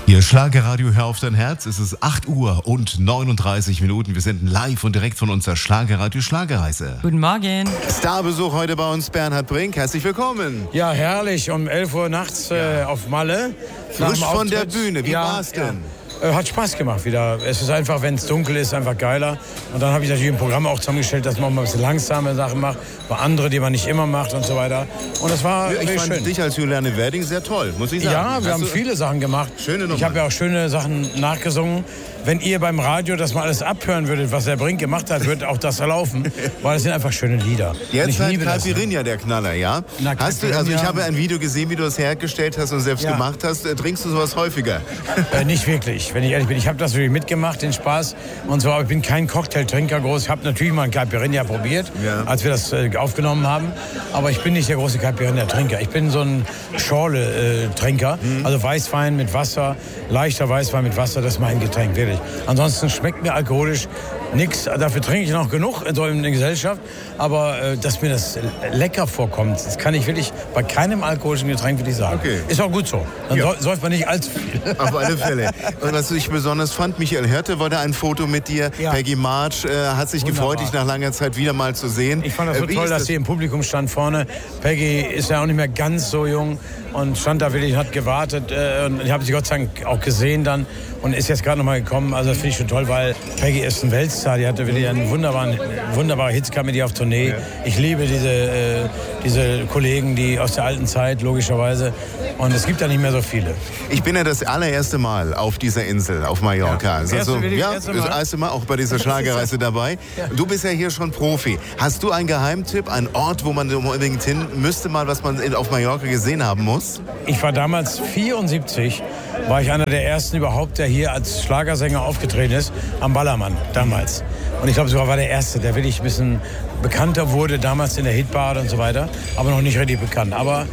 Ihr Schlagerradio, hör auf dein Herz. Es ist 8 Uhr und 39 Minuten. Wir senden live und direkt von unserer Schlagerradio Schlagerreise. Guten Morgen. Starbesuch heute bei uns, Bernhard Brink. Herzlich willkommen. Ja, herrlich. Um 11 Uhr nachts auf Malle. Frisch von der Bühne. Wie war's denn? Hat Spaß gemacht wieder. Es ist einfach, wenn es dunkel ist, einfach geiler. Und dann habe ich natürlich ein Programm auch zusammengestellt, dass man mal ein bisschen langsame Sachen macht, bei andere, die man nicht immer macht und so weiter. Und das war ich fand schön. dich als Juliane Werding sehr toll, muss ich sagen. Ja, wir haben viele Sachen gemacht. Schöne Nummer. Ich habe ja auch schöne Sachen nachgesungen. Wenn ihr beim Radio das mal alles abhören würdet, was der Brink gemacht hat, würde auch das laufen. Weil das sind einfach schöne Lieder. Jetzt halt Caipirinha, der Knaller, ja? Na, hast du, also ich habe ein Video gesehen, wie du das hergestellt hast und selbst gemacht hast. Trinkst du sowas häufiger? Nicht wirklich, wenn ich ehrlich bin. Ich habe das natürlich mitgemacht, den Spaß. Und so, aber ich bin kein Cocktailtrinker groß. Ich habe natürlich mal ein Caipirinha probiert, als wir das aufgenommen haben. Aber ich bin nicht der große Caipirinha-Trinker. Ich bin so ein Schorle-Trinker. Also Weißwein mit Wasser, leichter Weißwein mit Wasser, das ist mein Getränk, wirklich. Ansonsten schmeckt mir alkoholisch nichts. Dafür trinke ich noch genug in der Gesellschaft. Aber dass mir das lecker vorkommt, das kann ich wirklich bei keinem alkoholischen Getränk wirklich sagen. Okay. Ist auch gut so. Dann säuft man nicht allzu viel. Auf alle Fälle. Und was ich besonders fand, Michael Hirte wollte ein Foto mit dir. Ja. Peggy March hat sich gefreut, dich nach langer Zeit wieder mal zu sehen. Ich fand das so toll, dass sie im Publikum stand vorne. Peggy ist ja auch nicht mehr ganz so jung und stand da wirklich, hat gewartet. Und ich habe sie Gott sei Dank auch gesehen dann und ist jetzt gerade noch mal gekommen. Also das finde ich schon toll, weil Peggy ist ein Weltstar. Die hatte wirklich einen wunderbare Hits, kam mit ihr auf Tournee. Ja. Ich liebe diese Kollegen, die aus der alten Zeit, logischerweise. Und es gibt da nicht mehr so viele. Ich bin ja das allererste Mal auf dieser Insel, auf Mallorca. Das erste Mal auch bei dieser Schlagerreise dabei. Ja. Du bist ja hier schon Profi. Hast du einen Geheimtipp, einen Ort, wo man unbedingt hin müsste, mal was man auf Mallorca gesehen haben muss? Ich war damals 74, war ich einer der ersten überhaupt, der hier als Schlagersänger aufgetreten ist, am Ballermann damals. Und ich glaube sogar war der Erste, der wirklich ein bisschen bekannter wurde, damals in der Hitparade und so weiter, aber noch nicht richtig bekannt. Aber